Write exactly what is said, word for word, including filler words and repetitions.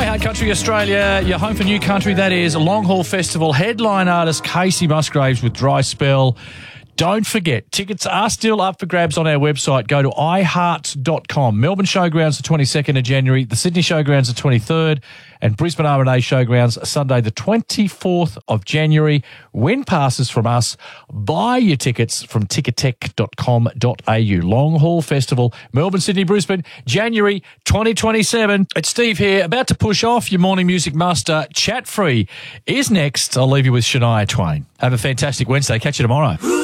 Hi Country Australia, your home for new country, that is Long Haul Festival. Headline artist Casey Musgraves with Dry Spell. Don't forget, tickets are still up for grabs on our website. Go to i heart dot com. Melbourne Showgrounds the twenty-second of January, the Sydney Showgrounds the twenty-third, and Brisbane R and A Showgrounds Sunday the twenty-fourth of January. Win passes from us. Buy your tickets from ticketek dot com dot a u. Long Haul Festival, Melbourne, Sydney, Brisbane, January twenty twenty-seven. It's Steve here, about to push off. Your morning music master, Chat Free, is next. I'll leave you with Shania Twain. Have a fantastic Wednesday. Catch you tomorrow.